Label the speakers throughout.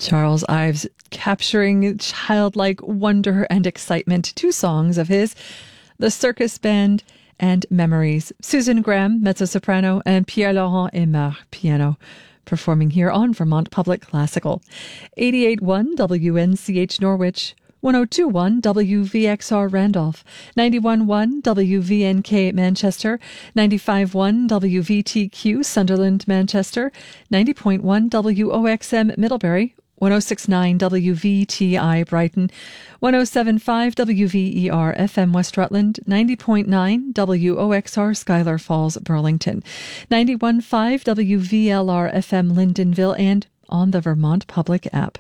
Speaker 1: Charles Ives capturing childlike wonder and excitement. Two songs of his, The Circus Band and Memories. Susan Graham, mezzo-soprano, and Pierre-Laurent Aymar, piano, performing here on Vermont Public Classical. 88.1 WNCH Norwich, 102.1 WVXR Randolph, 91.1 WVNK Manchester, 95.1 WVTQ Sunderland Manchester, 90.1 WOXM Middlebury, 106.9 WVTI Brighton, 107.5 WVER FM West Rutland, 90.9 WOXR Schuyler Falls Burlington, 91.5 WVLR FM Lyndonville, and on the Vermont Public app.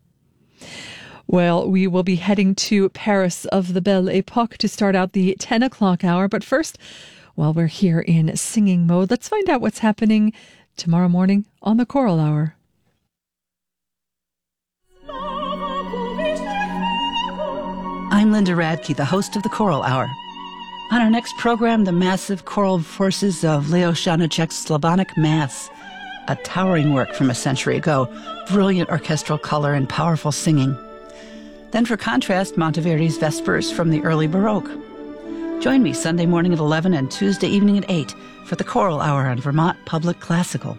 Speaker 1: Well, we will be heading to Paris of the Belle Époque to start out the 10 o'clock hour. But first, while we're here in singing mode, let's find out what's happening tomorrow morning on the Choral Hour.
Speaker 2: I'm Linda Radke, the host of the Choral Hour. On our next program, the massive choral forces of Leos Janáček's Slavonic Mass, a towering work from a century ago, brilliant orchestral color and powerful singing. Then for contrast, Monteverdi's Vespers from the early Baroque. Join me Sunday morning at 11 and Tuesday evening at 8 for the Choral Hour on Vermont Public Classical.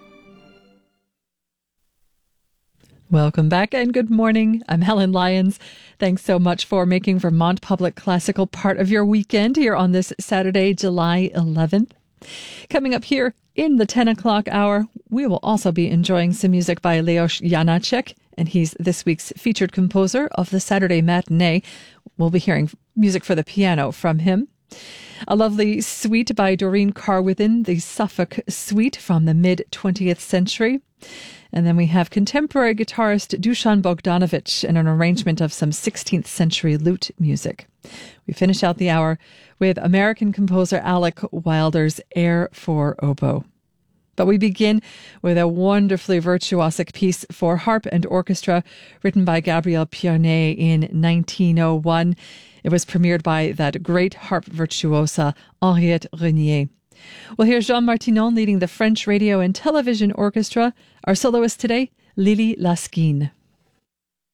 Speaker 1: Welcome back and good morning. I'm Helen Lyons. Thanks so much for making Vermont Public Classical part of your weekend here on this Saturday, July 11th. Coming up here in the 10 o'clock hour, we will also be enjoying some music by Leos Janáček, and he's this week's featured composer of the Saturday Matinee. We'll be hearing music for the piano from him. A lovely suite by Doreen Carwithin, the Suffolk Suite from the mid-20th century. And then we have contemporary guitarist Dusan Bogdanovich and an arrangement of some 16th century lute music. We finish out the hour with American composer Alec Wilder's Air for Oboe. But we begin with a wonderfully virtuosic piece for harp and orchestra written by Gabriel Pierné in 1901. It was premiered by that great harp virtuosa Henriette Renier. We'll hear Jean Martinon leading the French Radio and Television Orchestra. Our soloist today, Lily Laskin.